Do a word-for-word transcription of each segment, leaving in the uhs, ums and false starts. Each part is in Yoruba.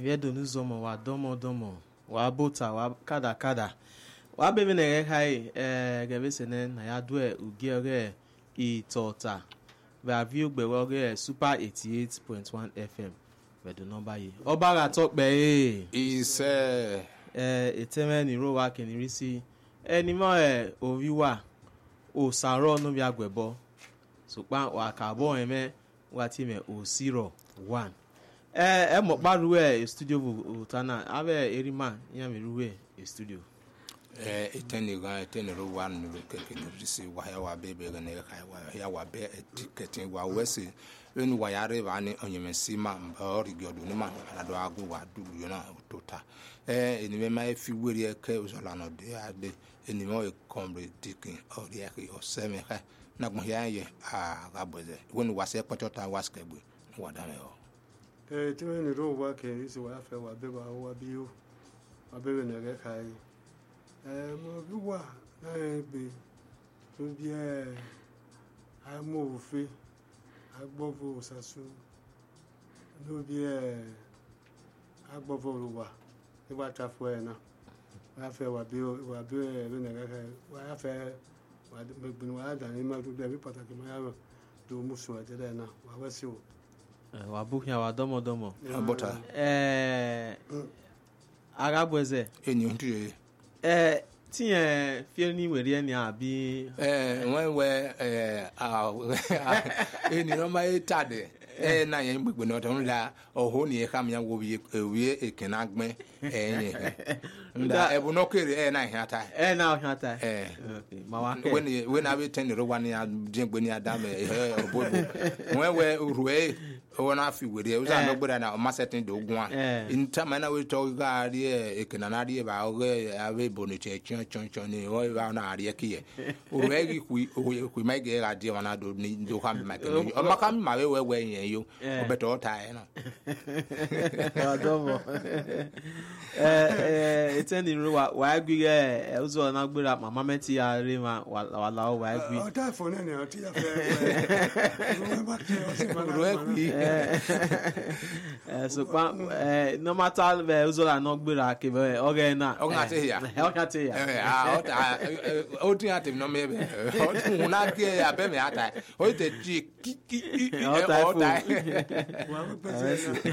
Viedo nuzomo wa domo domo wa bota wa kada kada wa bebe ne hai eh gabesene na ya due ugiore itota va view gbewoge super eighty-eight point one F M vedo number yi obara tokpe eh ise eh eteme ni ro wa kenirisi eni mo eh owiwa o saro no bi agbebo so pa wa kabo eme wa ti me o zero one eh e mo paruwe studio bu tana ave erima ya meruwe studio eh eteni ga eteni ro one no keke no risi wa ya wa bebe ga ne kai wa ya wa be etiquette wa wesi enu wa ya re ba ni onyemesi ma o rigiodo ni ma na do agu wa du yo na tota eh eni me ma e fi weri e ke uzola no de ade eni mo e kombre dikin o ri e o seme ka na gbo ya ye a ga boze wonu wa se potota wa skegbe wa da me o eh tí wọ́n ní ro wa ke risi wa fe wa be ba wa bi o wa bebe ne ga kai eh mo bi wa na egbe to bi eh a mo fe agbovo sasu no bi eh agbovo ro wa ni wa ta fo e na wa fe wa bi o wa bi e be ne ga kai wa fe wa be wa da ni ma do bi pataki ma ya do mu so e de na wa wa si o wa bukia wa domo domo bota eh agabweze eni ontu eh tiye fie ni were ni abi eh when we eh eni no ma etade eh na yen gbegbe no ton la oho ni e kam ya wo bi ewie ekenagbe eh nda ebu no kere eh na hiata eh na hiata eh okay mawa when when I be ten ro wan ya jengbe ni adam eh obobo when we ruwe ona fi were e uza no gbera na ma setting do gun in time na we to ga ri e kenana ri ba o ave bonite chon chon chon ni o ba na ri e kiye o we gi ku ku mai ge ga di wana do ni do kam ma ke o ma kam ma we we we yen yo o beto ta e no adomo eh etendi ro wa wa gbi e uzo na gbera mama meti ya ri ma wa la o wa gbi o ta fo ne ne o ti ya fe ro ma ke o si ma ro eh so pa eh no matter be uzola no gbera ke be oge na o ga te ya o ga te ya eh ah o ta o ti ate no me be o tu na ke ya be me ata o te ji ki ki o ta o ta wa mo pe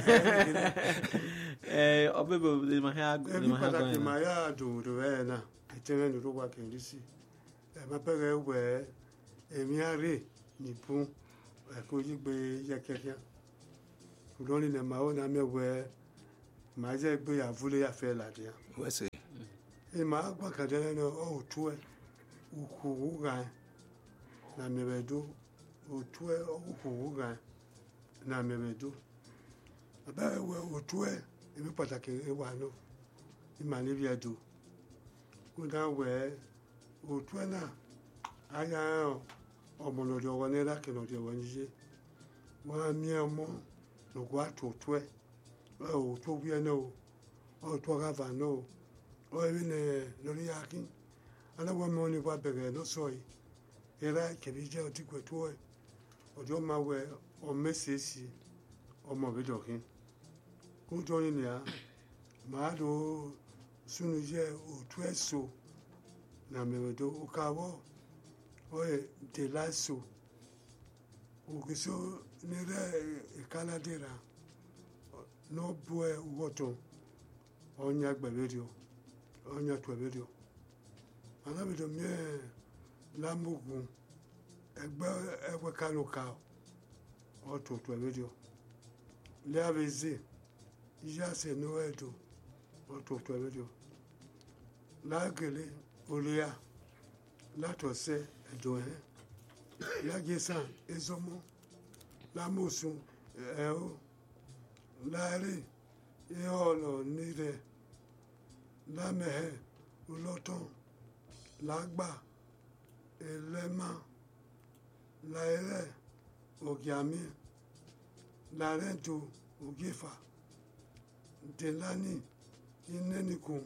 eh obebe de ma ha de ma ha pataki ma ya do do e na eteme ni ro wa ke risi e ma pe re we emi are ni pun e ko yi gbe ye keke lórí ne ma o na me we ma je gbe ya vule ya fe la dia we se e ma gba ka de no o tu e u ku ga na me be do o tu e o ku ga na me be do aba we o tu e e mi pataki e wa no i ma ni bi do ko da we o tu e na aya o mo lo do wa ne la ke lo de wa nje wa mi omo no gwa to to e o to bi no o to ga va no o e ne no ri akin ana wa mo ni wa bere no so yi era ke bi je o ti gwe to e o jo ma we o mesesi o mo bi do kin ko jo ni ya ma do sunu je o to e so na me do o ka wo o e de la so o que so nere Canada no bue woto onya gbeberio onya tweberio ana bido mie lamugu egbe egbe kanuka o to tweberio le avezi ya se no edo o to tweberio la gele olia la to se edo eh la gesa ezomo la musun e o la ri e o lo ni re la mehe uloton la gba elema la ere ogiami la rentu ogifa delani ineniku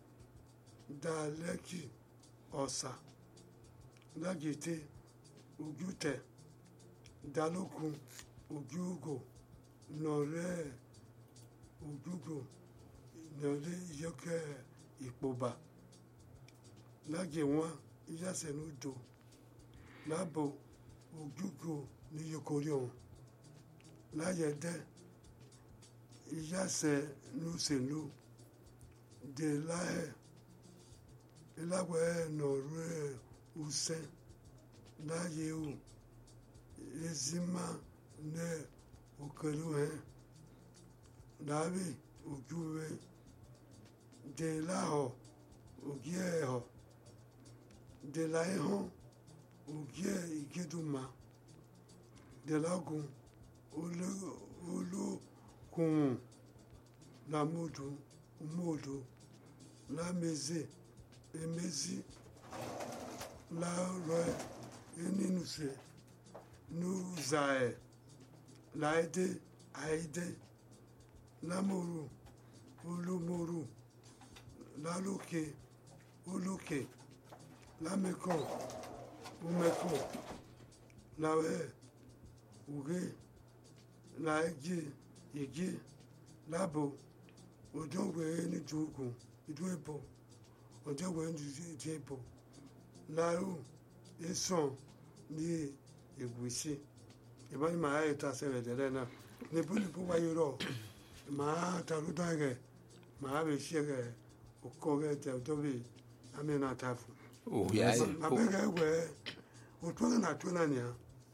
daleki osa dagite ojútẹ dalókun ojúgò nọrẹ ojúgo lórí yọkẹ́ ìpòbà lájẹ̀ wọn ìyàsẹ̀ ní odò lábò ojúgo ní yọkọ̀rí ọ̀hún láyẹ̀dẹ́ ìyàsẹ̀ ní òṣèlú de láyẹ̀ ìlàwẹ̀ nọ̀rọ̀ ọ̀sẹ̀ láyé o ezima ní òkèlú ẹ̀ lábẹ́ ojú rẹ̀ de láhọ̀ ògì ẹ̀họ̀ de láyẹ̀họ̀ ògì ẹ̀ ìgédùmá de lágùn olókùnrin lámúdù mọ́ọ̀dù lámẹ́zẹ̀ emezi láàárọ̀ ẹnìnúṣẹ́ nùzàẹ̀ láìdé àìdé lámòrò olómòrò lálókè olókè lámẹ́kọ̀ òmẹ́kọ̀ láwẹ̀ ògé láìjé ìgé lábò òjòwé ní dùgùn ìdú ẹ̀bọ̀ òjòwé ní ìdú ẹ̀bọ̀ láàrú ẹ̀sán ní ègùsí ìbáni màá ètò àṣẹrẹ̀ tẹ́lẹ̀ náà níbo níbo wáyé rọ̀ màá tàlúdà rẹ̀ màá bẹ̀ ṣe rẹ̀ òkò rẹ̀ tẹ̀ ọjọ́ bíi amínà tàfù. àbẹ̀rẹ̀ wẹ̀ òtún ọ̀nà tó náà nìyà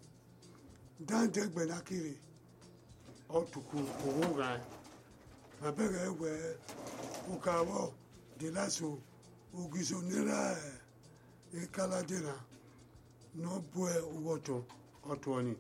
dáńdẹ́gbẹ̀ lákìrì ọ̀tùkù òwú rà àbẹ̀rẹ̀ wẹ̀ òkàwọ̀ dìlásò ògìsò nílà ìkàládìrà náà bú ẹ owó ọ̀tọ̀ ọ̀tọ̀ ni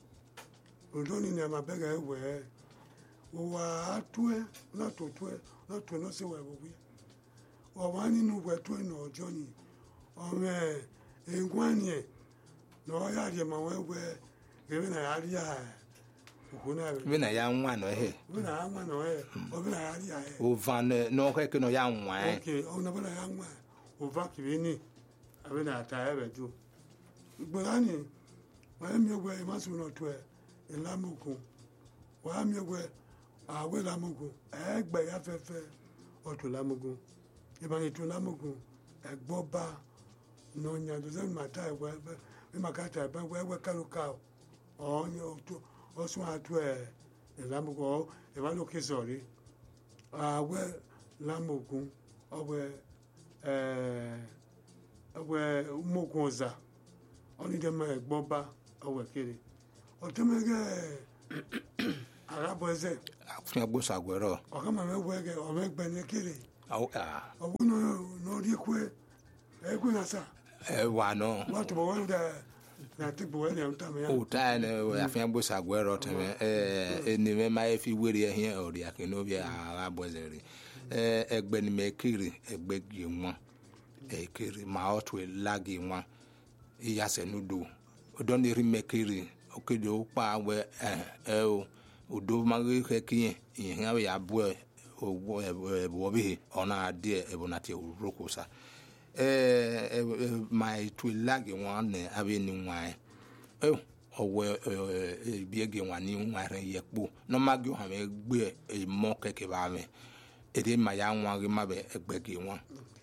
òdòní ni àmàbẹ̀rẹ̀ wẹ̀ òwà àtú ẹ látò tó ẹ látò náà sì wẹ̀ wọ̀wí ọ̀wá nínú wẹ̀ tó ẹ̀ nà ọjọ́ ni ọmọ ẹ̀ ẹ̀gbọ́n ni ẹ̀ náà yà rẹ̀ mà wọ́n wẹ̀ ẹ̀mí nà yà rí à òkú náà rẹ̀. bí na ya nwa nọ he. bí nà yà nwa nọ he ọbí nà yà rí à ẹ̀. òva n'ọkọ eke nọ ya nwa ẹ. ok ọ̀nà bí nà yà nwa òva kìrì ní àbí nà àtà ẹ̀ rẹ̀ dùn. gbọ́dọ̀ ni wàá mi wẹ̀ ẹ̀ má sùn náà tó ẹ̀ ẹ̀ lámùkún wàá mi wẹ̀ àwẹ̀ lámùkún ẹ̀ gbẹ̀ yà fẹ́fẹ́ ọ̀tún lámùkún ìbánitó lámùkún ẹ̀ gbọ́ bá n'ọ̀nyà tó sẹ́ni màtá ẹ̀ wẹ̀ ẹ̀ màkàtà ẹ̀ bá wẹ̀ wẹ̀ kálukà ọ̀ọ́nyẹ ọ̀tún ọ̀sùn àtú ẹ̀ ẹ̀ lámùkún ọ̀ ẹ̀ má lókè sọ̀rí àwẹ̀ lámùkún ọ̀wẹ̀ ẹ̀ ọ̀wẹ̀ mọ̀kún ọ̀zà ọ̀nìdẹ̀mọ̀ ẹ̀ gbọ́ bá ọ̀wẹ̀ kiri ọ̀tẹ́mẹ̀gẹ́ arábọ̀ ẹsẹ̀. fún agbóso àgbẹ̀rọ. ọ̀ká màmá ẹgbẹ́ ọmọ ẹgbẹ́ ní kiri. ọ̀wọ́ náà rí kú ẹ ẹ kú náà sà. ẹ wà náà. wọ́n tó bọ̀ wọ́n dẹ̀ nàti bọ̀ wọ́n dẹ̀ ń tàmí. o ta ẹ ní àfihàn agbóso àgbẹ̀rọ tẹ̀mẹ ẹ ẹni mẹ máa fi wéré ẹ hìn ọ̀rẹ́ àkínní ó bí arábọ̀ ẹsẹ̀ rẹ̀ ẹ ẹgbẹ́ ni mẹ kiri ẹgbẹ́ gì wọn ẹ kiri màá ọ̀tún ẹ lági wọn ìyàsẹ̀ nudo ọdọ́ni rí mẹ kiri òkèdè ó pa awẹ ẹ ẹ o odo magi kẹkìyẹn ìyẹn awẹ yà bọ ẹ owó ẹbùwọ bíi ọ̀nà adìẹ ẹbùn àti òwúrọ̀kọ sa ẹ ẹ máa ètò ìlàgì wọn nẹ abẹ ní wọn ẹ ẹ ọwọ ẹ ìbíẹgẹ wọn ní wọn rẹ yẹ kpó nọmagi wọn mẹ gbé ẹ mọ kẹkẹ bá mẹ èdè máa yà wọn rí má bẹ ẹgbẹgẹ wọn.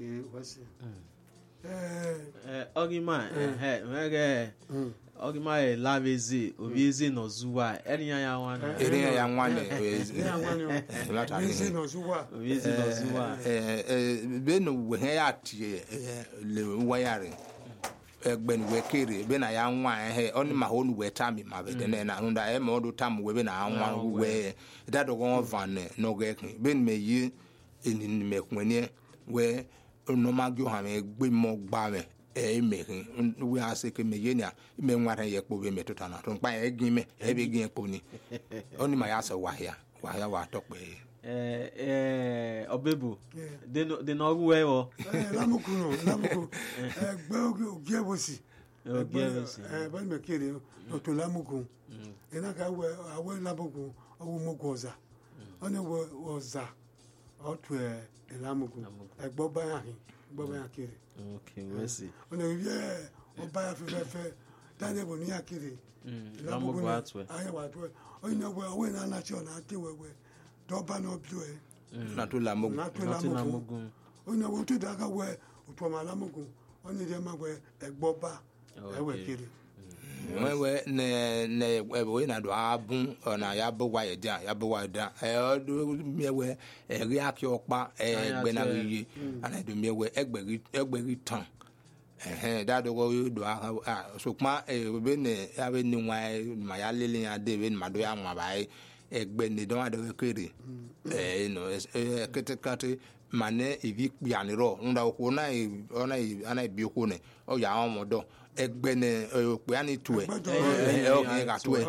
ọgịma mere ọgịma lavezi obiezi nọzuwa erinya ya nwanne erinya ya nwanne obiezi nọzuwa obiezi nọzuwa be no we ya tie le wayare egben we kere be na ya nwa he oni ma honu we tami ma be de na hunda e ma odo tam we be na nwa we that do go van no ge be me yi eni me kwene we no ma gyo ha me gbe mo gba me e me we ase ke me yenia me nwa ran ye po be me tota na to pa e gin me e be gin po ni oni ma ya so wa ya wa ya wa to pe eh eh obebu de no de no we wo eh lamukuno lamuku eh gbe oge bosi oge bosi eh ba me kere no to lamuku ina ka we awe lamuku owo mogoza oni wo oza otu e lamuku egbo ba yan egbo ba yan kere okay we see oni ye oba ya fefefe tane bo ni akere lamuku atwe aya wa atwe oni we awe na na cho na ati wewe dɔba na ɔbio ɛ na to la mo na to Nati na lamogun mugun. ɔna wotu daga wɛ otu ɔma lamogun ɔni deɛ ma wɛ ɛgbɔba ɛwɛ kiri wewe ne ne we na do abun na ya bo wa yeda ya bo wa yeda e do mewe e ri aki opa e gbe na ri ana do mewe egberi egberi tan eh da do go do a so pa e be ne ya be ni wa ma ya lele ya de be ma do ya ma ba egbe ne do ade kere eh no e kete kate mane ivi ya ni ro nda ko na ona ana bi ko ne o ya won mo do egbe ne pe ani tu e e o ke ga tu e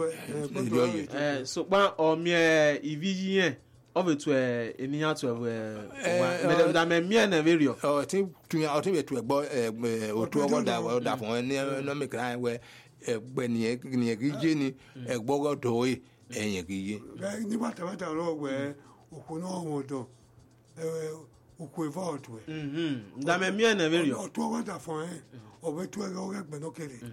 Eh, so pa omie ivi yin of it eh eniyan to eh me da me mie na verio. o ti tu ya o ti be tu egbo o tu ogo da o da fun ni no me kran we egbe ni ni gije ni egbo go do e eyin gije ni bata bata ro wɛ oku na ɔwɔ dɔ oku eva ɔtu ɛ Mhm. Da me mie na verio. ɔtu ɔwɔ da fɔn ɛ ɔbɛ tu ɛ ɔwɔ gbɛ no kele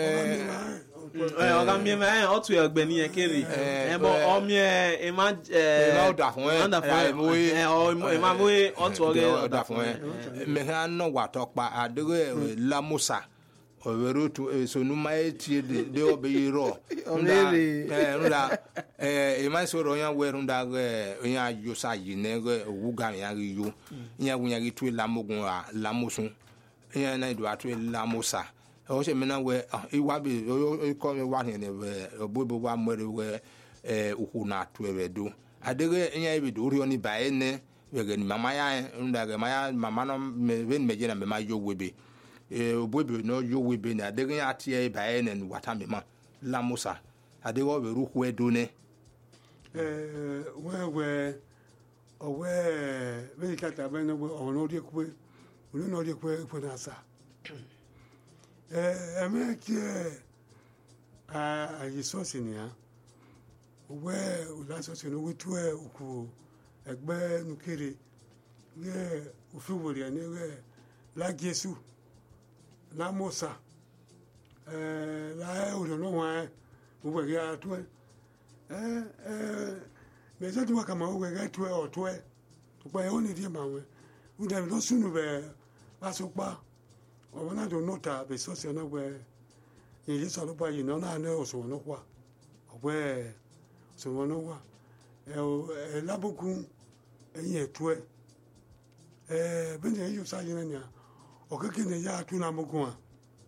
Eh, oga mie me eh otu egbe ni yen kere. Eh, bo omie e ma eh e ma da fun e da fun mo e eh o e ma mo otu o oge da fun e me ha no wa to pa adere la musa o wero tu so nu ma e tie de de obe ro nda eh nda eh e ma so ro yan we nda eh yan yo sa yi ne owu ga yan ri yo yan wu yan ri tu la mogun a la musun yan na do atu la musa o se me na we e wa bi o ko me wa ne we obo wa mo we eh uhu na tu e do adere yan e bi do ri oni ba e ne we ga ni mama ya nda ga mama mama no me ben me je na me ma yo webe e obobe no yo webe na adere ya tie ba e ne wata me ma la musa adere o be ruhu e do ne eh wɛ wɛ ɔwɛ bɛ ka ta bɛ ne wɛ ɔno de kue ɔno no de kue kue na sa eh ɛmɛ tie a ayi sɔsi nia wɛ ɔla sɔsi no wetu ɛ oku ɛgbɛ nukere yɛ ofi wòle ne wɛ la jesu la mosa eh la ɔlɔ no wa wɛ ya tu ɛ eh eh me za tu kama we ga tu e o tu e to pa e oni die ma we u da lo sunu be ba so pa o na do nota be so se na we ni je so lo pa yi no na ne o so no kwa o we so no wa e o e la boku e ye tu e eh be ne yo sa yi na nya o ke ke ne ya tu na mo ku a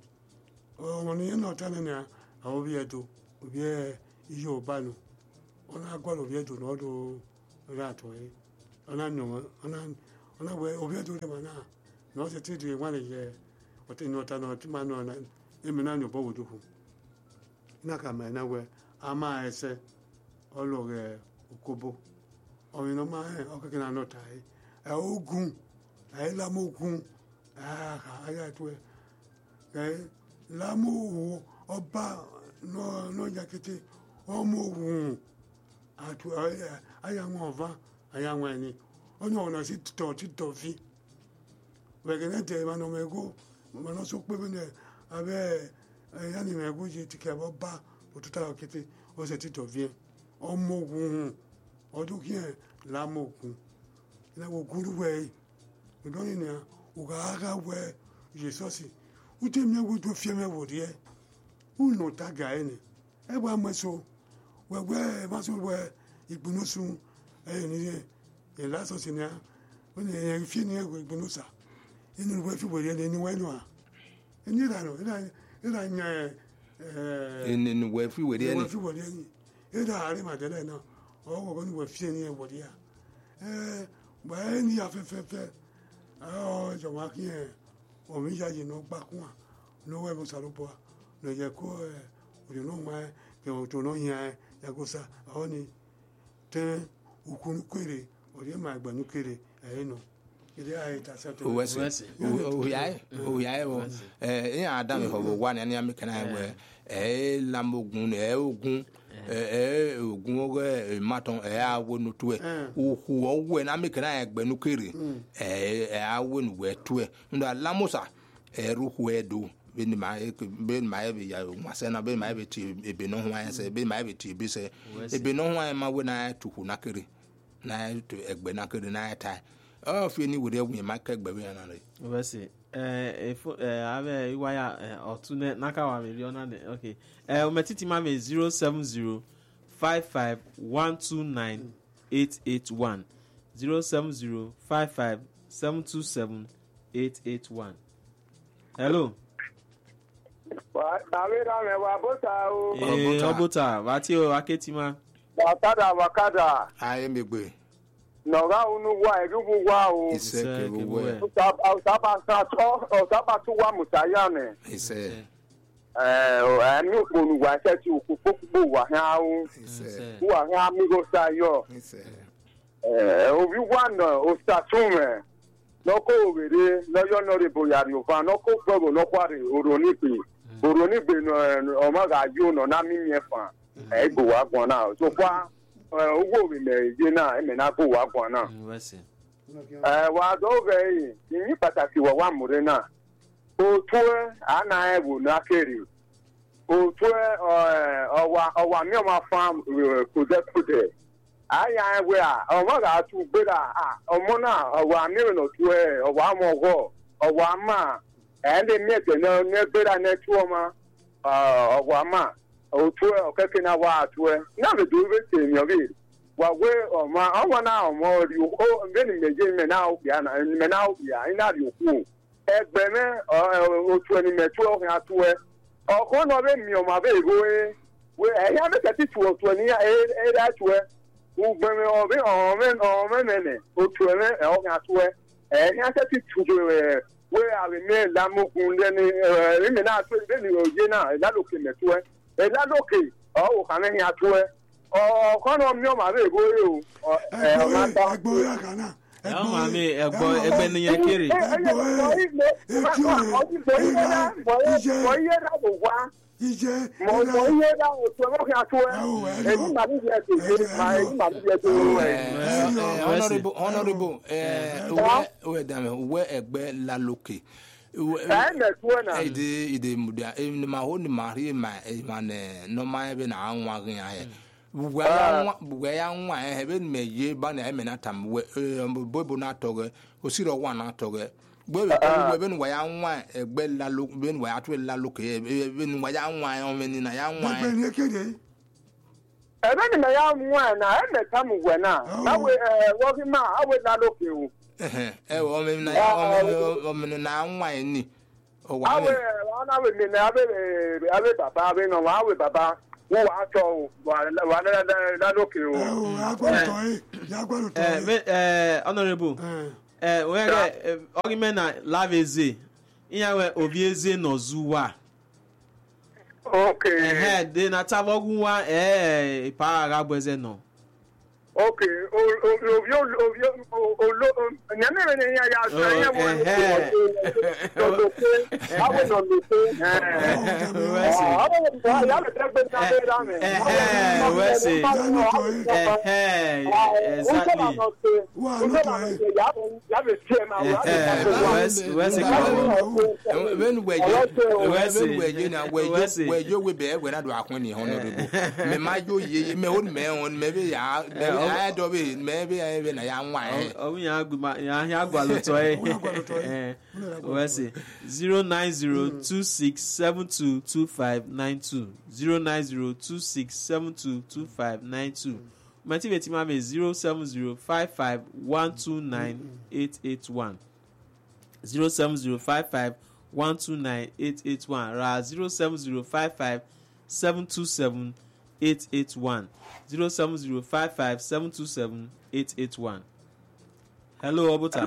o mo ni no ta ne nya a o bi e do o bi e iyo ba no ona agwalo biedu no do rato e ona no ona ona we obiedu le mana no se ti di wan ye o ti no ta no ti ma no na e me na no bo wudu hu na ka me na we ama ese ologe okobo o mi no ma e o ke na no ta e e ogun e la mo gun ah ka ya tu e e la mo oba no no jakete o mo gun atu aya wọn va aya wọn ni onye ọ̀nà sí títọ̀ títọ̀ fi wẹ̀gẹ̀nẹ́ tẹ̀ ìmọ̀ mẹ́gó mọ̀nà sọ pé bẹ́ẹ̀ abẹ́ ẹ̀yà ni mẹ́gó yìí ti kẹ́ bá òtútà òkété ó sì títọ̀ fi ọmọ ogun ọdún kí ẹ̀ lámọ̀ ogun ìlànà ogun rúwẹ̀ yìí ìdánwò ni ọ̀gá ara wẹ̀ yìísọ́sì ó tẹ̀ mẹ́wó tó fi mẹ́wó rí ẹ̀ ó nà tàgà ẹ̀ ni ẹ̀ bá mẹ́sọ̀ wẹwẹ maso wẹ ìgbónúsùn ẹyẹ nìyẹn ìlàsọsì ni a ó ní ẹyẹ fi ní ẹwẹ ìgbónúsà inú wẹ fi wẹrẹ ẹni wẹ nù a ẹni ìlànà ìlà nya ẹ ẹni wẹ fi wẹrẹ ẹni wẹ fi wẹrẹ ẹni ìlà àárẹ màdẹlẹ náà ọwọ kọkọ ní wẹ fi ẹni wẹrẹ a ẹ bàá ẹni afẹfẹfẹ ọ jọwọ kí ẹ ọmọ ìyá yìí ní ọgbà kún a ní ọwọ ẹbùn sàlùbọ ní ọyẹ kó ẹ òdì náà máa que o no ya ya cosa oni te ukunu kwere ori ma gba nu kere e no ide ai ta sa to o wese o ya o ya o eh ya adam ho bo wa ne am kana we eh lamogun e ogun eh ogun o e maton e awo nu tu e o hu o we na me kana gba nu kere eh e awo nu we tu e ndo lamosa e ruhu e do beni ma beni ma ebe ya masena beni ma ebe ti ebe no hwan se beni ma ebe ti ebe se ebe no hwan ma we na tuhu na kere na to egbe na kedo na tai o fi ni wode wu ma ka egbe we na re we say eh if eh ave wire otune naka wa me riona de okay eh o metiti ma me zero seven zero five five one two nine eight eight one zero seven zero five five seven two seven eight eight one. Hello. Wa tawira me wa bota o. Eh obota wati o aketima. Wakada wakada. aye megbe Noga unu wa erugu wa o. ise ke we Usaba usaba sa to usaba tu wa mutayane. ise Eh o ani okunu wa se ti okupokupo wa ha o. ise Wa ha mi go sa yo. ise Eh o wi wa na o statume. Noko obere loyo no re boyari o fa noko gboro noko are oronipe. Oronipe no o ma ga yo no na mi mefa. Eh go wa gbon na so kwa owó mi me je na e me na go wa gbon na. We say. Eh wa do ge yi pàtàkì wa wa mure na. O to ana e wo na kere. O to eh owa owa mi o ma farm ko de ko de. Aya we a o ma ga tu gbe da ah o mo na owa mi no to e owa mo go owa ma e de mi te no ne gbe da ne tu o ma ah owa ma o to o keke na wa to e na be do be te mi o bi wa we o ma o wa na o mo ri o be ni meje me na o bia na me na o bia ina ri o ku egbe me o to ni me tu o ha to e o ko no be mi o ma be go e we e ya be ti tu o to ni e e da to e u gbe me o be o me o me me ne o to me e o ha to e e ya ti tu e we a be me la mo kun de ni e me na to be ni o je na la lo ke me to e e la lo ke o ka me ha to e o ko no mi o ma be go e o e o ma ta Egbo ya kana. Eh o ma me egbo egbe ni yan kere. mo ye ra bo wa Ije. mo mo ye ra o to mo ka to e ni ma bi je to ma e ni ma bi je to Eh, honorable honorable eh we we dame we egbe la loke e me to na ide ide muda e ni ma ho ni ma ri ma e ma ne no ma be na anwa gin ya he bugwa ya nwa bugwa ya nwa e be me ye ba na e me na tam we bobo na toge o siro wa na toge gbe be be ni wa ya nwa egbe la lo be ni wa ya to la loke be ni wa ya nwa o me ni na ya nwa Egbe ni ekede. e be ni me ya nwa na e me ta mu we na na we eh wo fi ma a we la loke o eh eh o me na ya o me na nwa ni o wa awe na we mi na abe abe baba abe no wa we baba wo wa to wa wa na na loke o Oh, agwa to e. Ya gwa to Eh e. me eh honorable. Eh we ge ogime na laveze. Iya we obi eze no zuwa. okay Eh de na tavogun wa eh pa ara gbeze no. okay o o o yo o yo o lo nya me ne ya ya so ya mo to to pe awe no lo pe We say. awe ya ya le tegbe na be da me Eh we say. Eh exactly. Wa lo to e. ya ya be tie ma wa Eh we say. when we when we you na we you we you we be we na do akwani honorable me ma yo ye me ho me on me be ya I do be me be ya be na ya nwa eh Oh ya aguma ya ya agwalo to eh. Eh we say zero nine zero two six seven two two five nine two zero nine zero two six seven two two five nine two. My T V team am is zero seven zero five five one two nine eight eight one zero seven zero five five one two nine eight eight one ra zero seven zero five five seven two seven eight eight one zero seven zero five five seven two seven eight eight one. Hello Obota.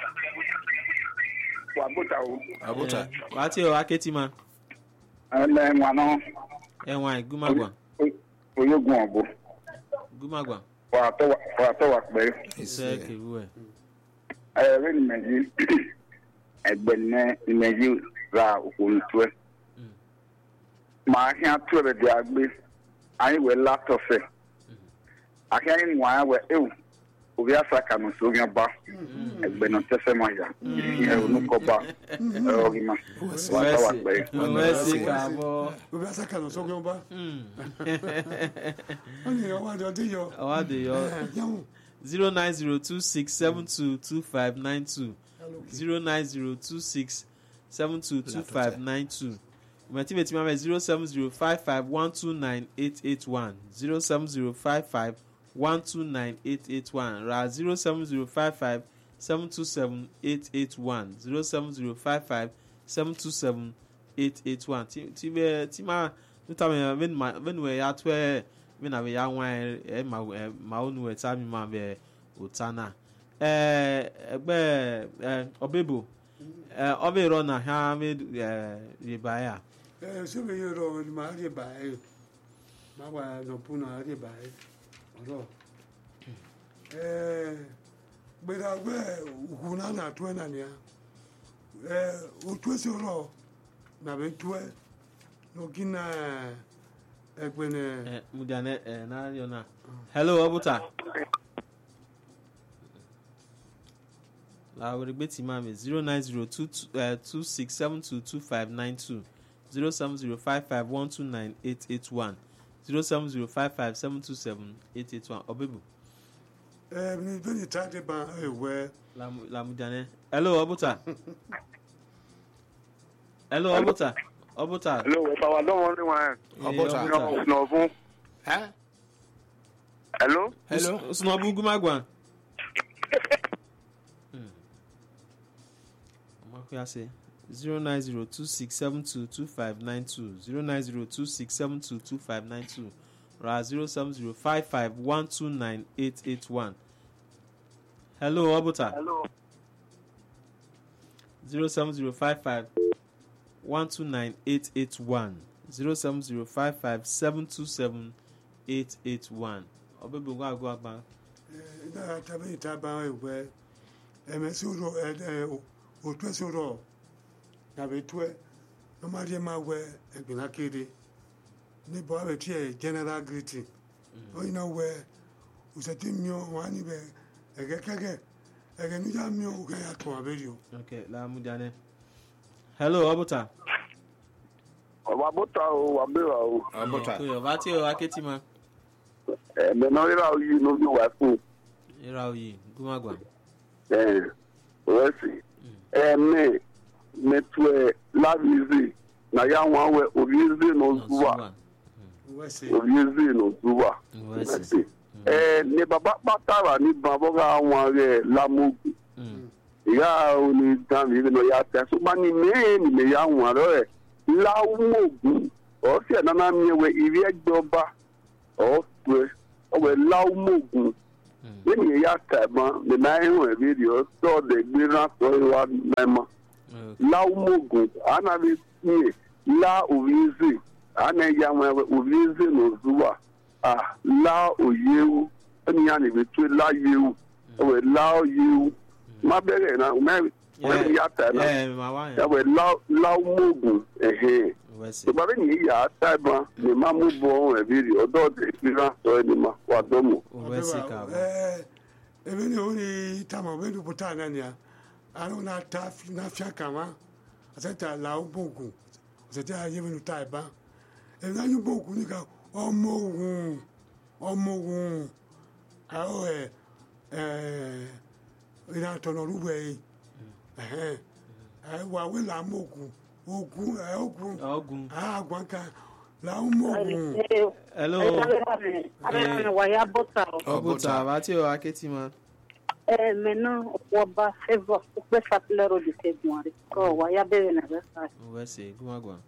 wa bota o abota Wati o aketima. ele nwa no Enwa gumagwa. oyogun obo Gumagwa. wa to wa to wa pe Se ke we. eh we ni meji egbe ne ni meji ra okun tu e ma hia tu be de agbe ayi we laptop fe akia ni wa we e obi asaka no so gan ba egbe no tese ma ya e onu ko ba e o gi ma wa to wa pe We say ka bo. We be asaka no so gba. Mm. Oni o wa do di yo. Awa de yo. Yawo. zero nine zero two six seven two two five nine two zero nine zero two six seven two two five nine two. Mati mame zero seven zero five five one two nine eight eight one zero seven zero five five one two nine eight eight one ra zero seven zero five five seven two seven eight eight one zero seven zero five five seven two seven eight eight one. Ti ti be ti ma nuta me ven ma ven we ya twe me na we ya wan e ma ma onu e ta mi ma be otana eh egbe eh obebo eh obero na ha me eh ribaya eh so me yoro ma ri ba e ma wa no puna ri ba e oro eh gbera gbe ukuna na twe na ni eh o twe so ro na be twe no gina egbene eh mudiane eh na yo na hello obuta la we gbeti mame zero nine zero two two six seven two two five nine two zero seven zero five five one two nine eight eight one zero seven zero five five seven two seven eight eight one obebu eh ni do ni tade ba ewe la la mudiane hello obuta hello obuta obuta hello bawa don won wa Obuta. no no fun Eh? hello Hello. Snobu gumagwan Makuya say zero nine zero two six seven two two five nine two zero nine zero two six seven two two five nine two ra zero seven zero five five one two nine eight eight one. Hello Obuta. hello zero seven zero five five one two nine eight eight one zero seven zero five five seven two seven eight eight one. Obebu go go agba. eh da tabe ta ba ewe e me so ro eh o twe so ro na be twe no ma ri ma we egbina kede ni bo be ti general greeting o ina we o se ti mi o wa ni be ege kege ege ni ja mi o ga ya to aberi o Okay, la mudiane. Hello Obuta. wa bota o wa be wa o Obuta. Ko yo vati o aketima. eh me no ira o yi no bi wa fun Ira oyi gumagwan. eh o si eh me me twe la vizi na ya wan we o vizi no zuwa we se ovizi no zuwa Wesi. eh ni baba patara ni baba ga wan re lamogu Mm. ya o ni dan mi no ya te so ba ni me ni me ya wan ro e lamogu o se na na mi we iri egboba o twe o we lamogu ni ya ta ma ni na ehun e video so de gbira so wa na ma lamogu ana bi ni la ovizi ana ya wan we ovizi no zuwa ah la oyewu eni ya ni bi twe la yewu o we la oyewu ma bere na me we ya ta na Eh, ma wa ya yan. we la la mogun ehe Wesi. to ba ni ya ta ba ni ma mu bo e bi odo de gbira so ni ma wa do mo Wesi ka. eh ebe ni o ni ta ma we du buta na ni a anu na ta na fia kama aseta la ogun aseta aye mi nu ta ba e na yu bogun ni ka ọmọ ogun ọmọ ogun a o eh eh ina to no ruwe eh eh wa we la mogun ogun eh ogun Ogun. ah gwanka la mogun Hello. Abẹ́rẹ́ wàyà bọ́tà ọ̀. Obuta vati o aketima. Ẹ mẹ́nà ọ̀pọ̀ba favour pé Sapilẹ̀ road ṣẹ́gun rẹ̀ kọ́ wàyà bẹ̀rẹ̀ nà bẹ́ sá. Wesi gumagwan.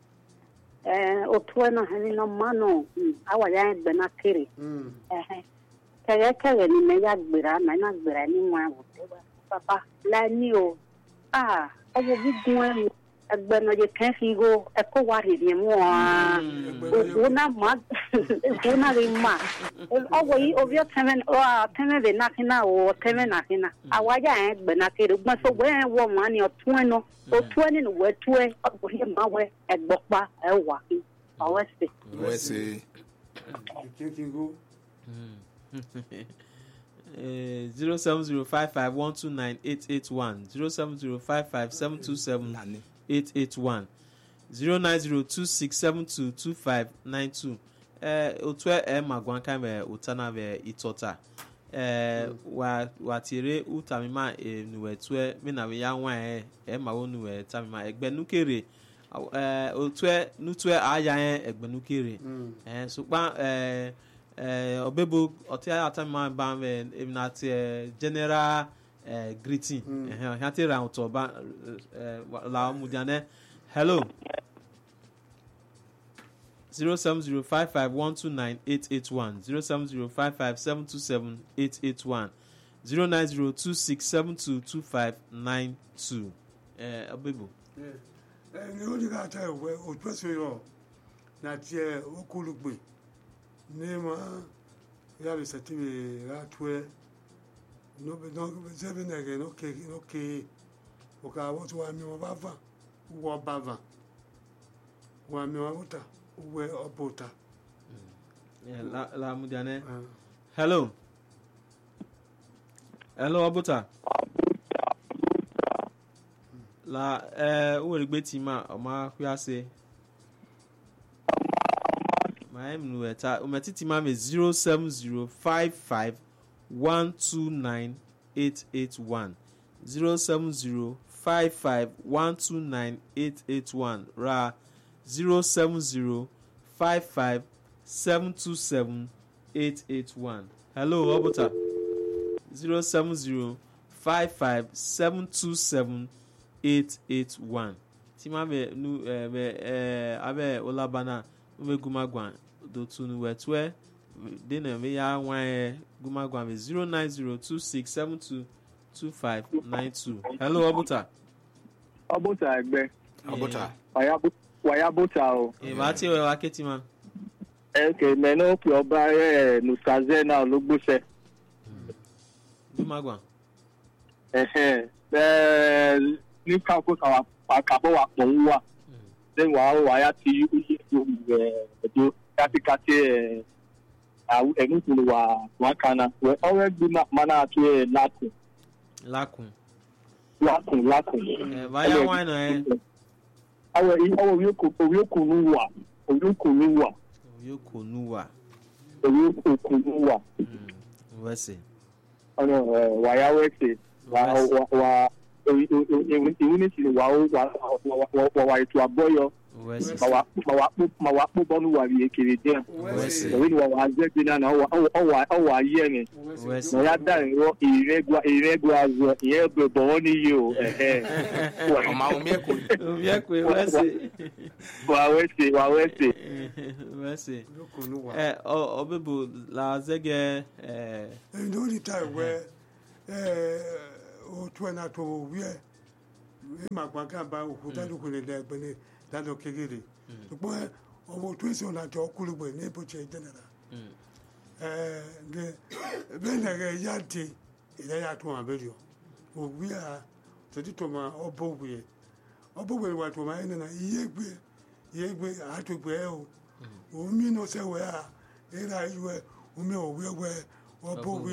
Ẹ òtún ẹ̀ náà ẹni náà máa nà àwàyà ẹgbẹ́ náà kéré. mm Kẹ̀rẹ̀kẹ̀rẹ̀ ni mẹ́yà gbéra mẹ́yà gbéra ní mọ́ àwọn tẹ́wà. Bàbá láìní o. Ọwọ́ gígùn ẹ̀ ẹgbẹ́ náà yẹ kẹ́ fi go ẹ̀kọ́ wa rèé mú ọ́n. Una ma una de ma owo yi ovio temen o temen de nakina o temen nakina awaja en gbe na kere gbon so gbe en wo ma ni otun eno otun eni no we tu e o ye ma we egbopa e wa ki awe se Wesi. kingo Eh, zero seven zero five five one two nine eight eight one zero seven zero five five seven two seven Nani. eight eight one zero nine zero two six seven two two five nine two. Eh, otwe e magwan ka me utana be itota. eh wa wa tire utamima enuwe tue me na we ya nwa e e ma wonu we tamima egbenukere eh otue nutue aya e egbenukere eh so pa eh eh obebo otia atamima ba me na te general eh greeting eh ha te round to ba la mudiane hello zero seven zero five five one two nine eight eight one zero seven zero five five seven two seven eight eight one zero nine zero two six seven two two five nine two. Eh, Abebo. Eh, ni o di ka ta we o pese yo na tie o kulugbe ni ma ya le seti be ra tue no be no se be na no ke no ke o ka wo to wa mi o ba va wo ba va wa mi wa uta we opota Yeah, la la mudiane. Hello. Hello Abuta. La eh o regbe ti ma o ma ku ase. My name nu eta o meti ti ma me zero seven zero five five one two nine eight eight one zero seven zero five five one two nine eight eight one ra zero seven zero five five seven two seven eight eight one. Hello, Abuta. zero seven zero five five seven two seven eight eight one. Tima me nu eh me eh abe olabana me gumagwan do tunu wetwe de na me ya wan gumagwan me zero nine zero two six seven two two five nine two. Hello, Abuta. Abuta egbe. Abuta. Wayabu wayabuta o. E ba ti we wa ketima. Okay, me no pe oba eh nuskaze na ologbose. Gumagwan. Eh eh. Eh ni ka ko ka wa ka bo wa pon wa. Then wa wa ya ti yu eh do kati kati eh awu enu kunu wa wa kana. We always be mana atu eh lakun. Lakun. Lakun lakun. Eh ba ya wan na eh. Awe awe yoku yoku wa. Yoku wa. Yoko nuwa. Yoku wa. Mm. Wese. Ono waya wese wa wa wa iwini si wa wa wa wa itu aboyo Wese. ma wa ma wa ma wa po bonu wa bi ekere je Wese. o ni wa wa je bi na na wa o wa o wa ye ni Wese. mo ya da ro iregwa iregwa azo ye gbe bo ni yi o eh eh O ma o me ko. Obia kwe wese. wa wese wa wese Wese. lokunu wa Eh o obebo la zege eh and the only time where eh o tue na to wie e ma gba kan ba o ta lu ko le le gbe ni da lo kegere gbo o mo tue so na to kulugbe ni bo che general eh de be na ge ya ti ile ya to aberio o wi a to ti to ma obo wi obo wi wa to ma ina na iye gbe iye gbe a to gbe o o mi no se we a era iwe o mi o wi we obo wi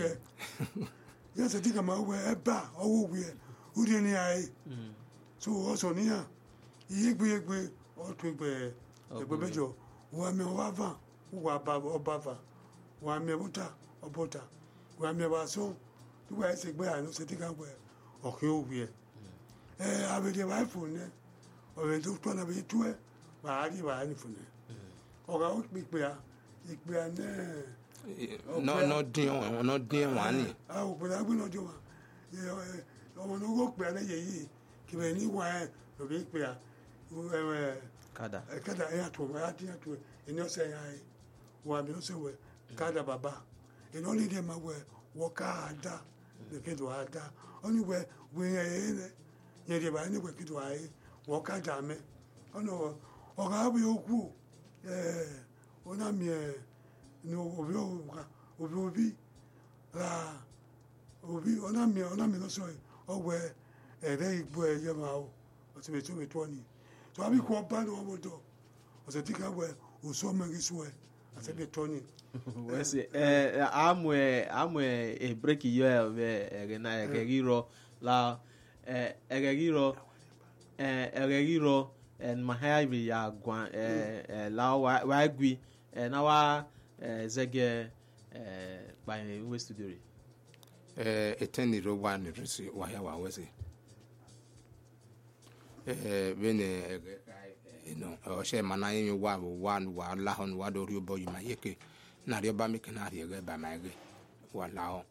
ya se ti ka ma we e ba owo wi o ri ni ai so o so ni a iye gbe gbe o to gbe egbe bejo wa mi wa va wa ba oba va wa mi buta obota wa mi ba so tu wa se gbe anu se ti ka gbe o ke o wi eh abede wa fu ne o be to to na be tu e wa ri wa ni fu ne o ga o pe pe a ipe a ne No no din o no din wa ni. a o pe la gbe no jo wa ọmọ no go pe a ne ye yi ki be ni wa e lo be pe a o e kada. kada ya to ya ti ya to eni o se ya e wa mi o se we kada baba eni only dey ma we wo ka ada le ke do ada oni we we ye ne ye dey ba ni we ki do ai wo ka da me ono o ga bi oku eh ona mi e no obi o ka obi obi la obi ona mi ona mi no so o we ere igbo eye ma o o ti be to be to ni so abi ko ba no mo do o se ti ka we o so me ri so e ase be to ni Wese eh amwe amwe e break yo be ere na ere giro la eh ere giro eh ere giro en mahaya bi ya gwan eh la wa wa gwi eh na wa eh zege eh by we studio eh eteni ro wa ni risi wa ya wa wese eh bene no o she mana yin wa wa wa la hon wa do ri bo yi ma yeke na ri ba mi kana ri ga ba ma ge wa la ho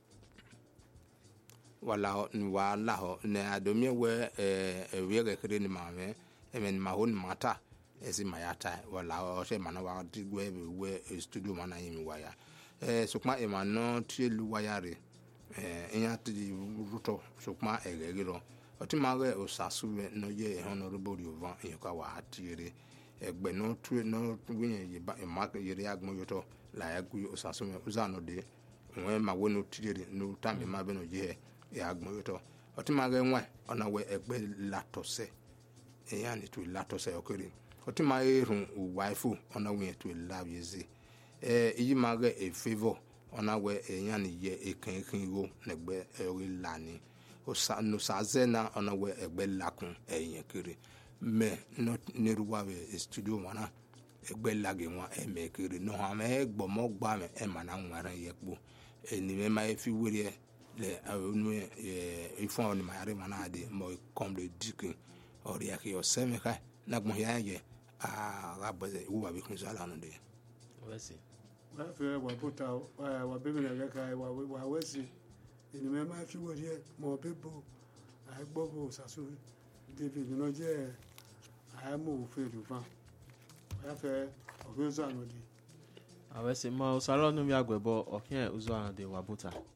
wa la ho ni wa la ho ne adomi we eh we ga kre ni ma me e men ma hon mata esi ma ya ta wa la ho she mana wa di we we studio mana yin wa ya eh sukma e ma no tie lu wa ya re eh enya ti ruto sukma e ge ro otimage osasuwe no ye honorable yovan yoka wa atire egbe no tu no winye ye ba mark yere agmo yoto la agu osasuwe uzano de won ma wono tire no tambe ma be no ye e agmo yoto otimage nwa ona we egbe latose e ya ni tu latose okere otimage run wife ona we tu labieze eh yi mage e favor ona we e ya ni ye e kan kan go negbe e wi lani osa no sazena ona we egbe lakun eyin kiri me no niruwa we studio mana egbe lage won e me kiri no ha me egbo mo gba me e mana nwara yepo eni me ma fi were le anu e ifon ni ma yare mana ade mo comme le dikin ori ya ki o seme ka na gbo ya ye a rabaze wo ba bi kun sala no de wesi wa fe wa pota wa bebe na ka wa wa wesi eni me ma fi were mo bebo ai gbogo sasu David no je ai mo fe du fan wa fe o fe so anodi awesi ma usaro nu mi agbebo okin uzo anode wabuta